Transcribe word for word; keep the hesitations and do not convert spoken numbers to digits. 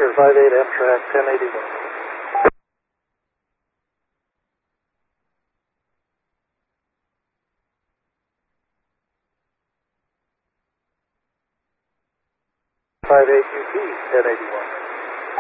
Departure five eight Amtrak ten eighty-one. five eight U P ten eighty-one.